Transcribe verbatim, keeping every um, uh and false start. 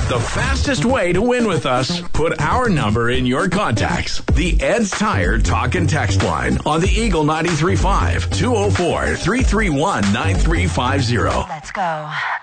The fastest way to win with us, put our number in your contacts. The Ed's Tire Talk and Text line on the Eagle ninety-three point five, two oh four, three three one, nine three five zero. Let's go.